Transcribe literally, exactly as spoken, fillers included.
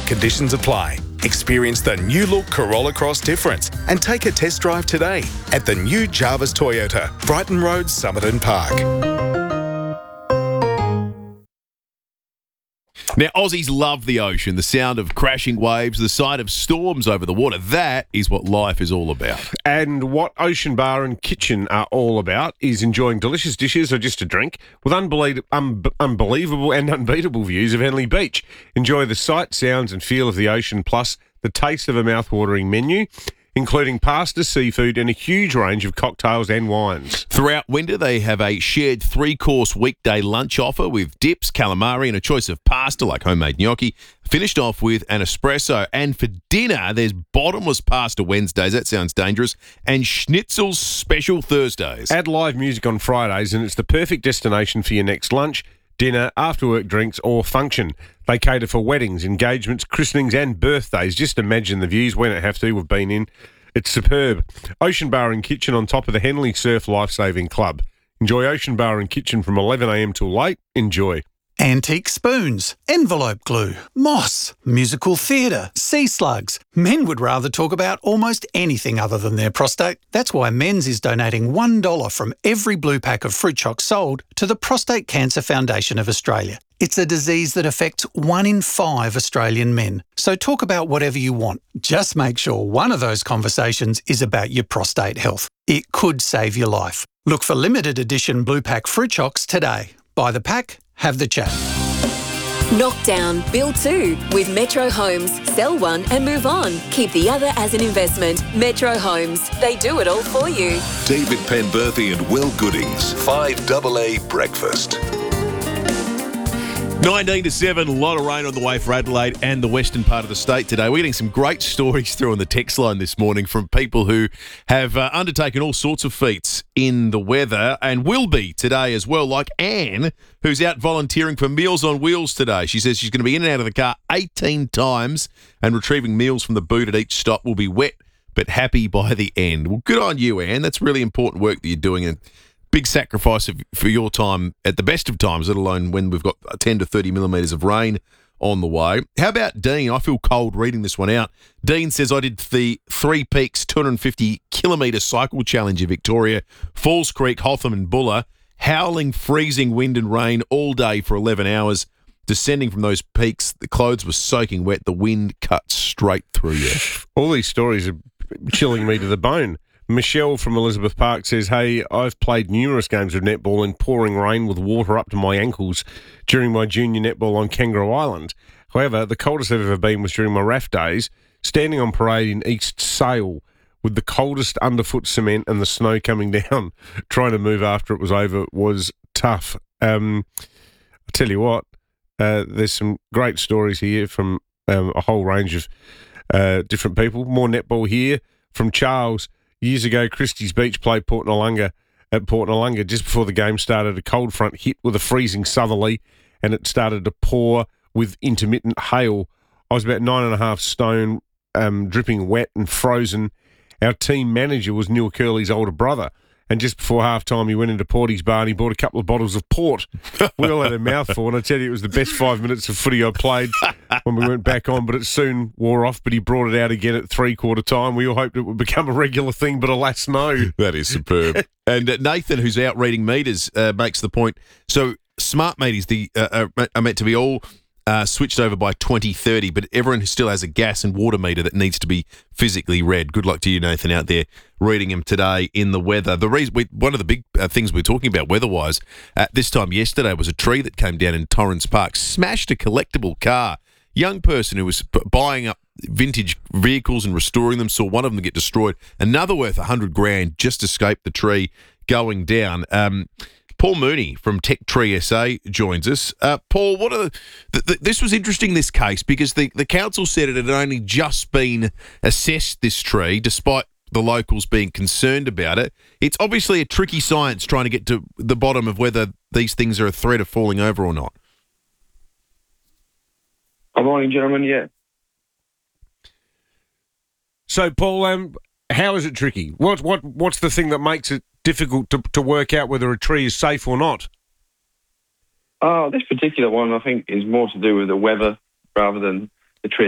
conditions apply. Experience the new look Corolla Cross difference and take a test drive today at the new Jarvis Toyota, Brighton Road, Somerton Park. Now, Aussies love the ocean, the sound of crashing waves, the sight of storms over the water. That is what life is all about. And what Ocean Bar and Kitchen are all about is enjoying delicious dishes or just a drink with unbelie- un- unbelievable and unbeatable views of Henley Beach. Enjoy the sight, sounds and feel of the ocean, plus the taste of a mouth-watering menu, including pasta, seafood and a huge range of cocktails and wines. Throughout winter, they have a shared three-course weekday lunch offer with dips, calamari and a choice of pasta like homemade gnocchi, finished off with an espresso. And for dinner, there's bottomless pasta Wednesdays, that sounds dangerous, and schnitzels special Thursdays. Add live music on Fridays and it's the perfect destination for your next lunch, dinner, after-work drinks or function. They cater for weddings, engagements, christenings and birthdays. Just imagine the views. We don't have to. We've been in. It's superb. Ocean Bar and Kitchen on top of the Henley Surf Lifesaving Club. Enjoy Ocean Bar and Kitchen from eleven a m till late. Enjoy. Antique spoons, envelope glue, moss, musical theatre, sea slugs. Men would rather talk about almost anything other than their prostate. That's why Men's is donating one dollar from every blue pack of fruit chocs sold to the Prostate Cancer Foundation of Australia. It's a disease that affects one in five Australian men. So talk about whatever you want. Just make sure one of those conversations is about your prostate health. It could save your life. Look for limited edition blue pack fruit chocs today. Buy the pack, have the chat. Knock down, build two with Metro Homes. Sell one and move on. Keep the other as an investment. Metro Homes. They do it all for you. David Penberthy and Will Goodings. five double A Breakfast. nineteen to seven, a lot of rain on the way for Adelaide and the western part of the state today. We're getting some great stories through on the text line this morning from people who have uh, undertaken all sorts of feats in the weather and will be today as well, like Anne, who's out volunteering for Meals on Wheels today. She says she's going to be in and out of the car eighteen times and retrieving meals from the boot at each stop. Will be wet but happy by the end. Well, good on you, Anne. That's really important work that you're doing, and big sacrifice of, for your time at the best of times, let alone when we've got ten to thirty millimetres of rain on the way. How about Dean? I feel cold reading this one out. Dean says, I did the Three Peaks two hundred fifty kilometre cycle challenge in Victoria, Falls Creek, Hotham and Buller, howling, freezing wind and rain all day for eleven hours. Descending from those peaks, the clothes were soaking wet, the wind cut straight through you. All these stories are chilling me to the bone. Michelle from Elizabeth Park says, hey, I've played numerous games of netball in pouring rain with water up to my ankles during my junior netball on Kangaroo Island. However, the coldest I've ever been was during my R A F days, standing on parade in East Sale with the coldest underfoot cement and the snow coming down. Trying to move after it was over was tough. Um, I tell you what, uh, there's some great stories here from um, a whole range of uh, different people. More netball here from Charles. Years ago, Christie's Beach played Port Noarlunga at Port Noarlunga. Just before the game started, a cold front hit with a freezing southerly, and it started to pour with intermittent hail. I was about nine and a half stone, um, dripping wet and frozen. Our team manager was Neil Curley's older brother, and just before half-time, he went into Porty's bar and he bought a couple of bottles of port. We all had a mouthful, and I tell you, it was the best five minutes of footy I played when we went back on, but it soon wore off, but he brought it out again at three-quarter time. We all hoped it would become a regular thing, but alas, no. That is superb. And uh, Nathan, who's out reading meters, uh, makes the point. So smart meters the, uh, are, are meant to be all uh, switched over by twenty thirty, but everyone still has a gas and water meter that needs to be physically read. Good luck to you, Nathan, out there reading him today in the weather. The reason we, one of the big uh, things we're talking about weather-wise at this time yesterday was a tree that came down in Torrens Park, smashed a collectible car. Young person who was b- buying up vintage vehicles and restoring them saw one of them get destroyed. Another worth a hundred grand just escaped the tree going down. Um, Paul Mooney from Tech Tree S A joins us. Uh, Paul, what are the, the, the, this was interesting, this case, because the, the council said it had only just been assessed, this tree, despite the locals being concerned about it. It's obviously a tricky science trying to get to the bottom of whether these things are a threat of falling over or not. Good morning, gentlemen. Yeah. So, Paul, um, how is it tricky? What what what's the thing that makes it difficult to to work out whether a tree is safe or not? Oh, this particular one, I think, is more to do with the weather rather than the tree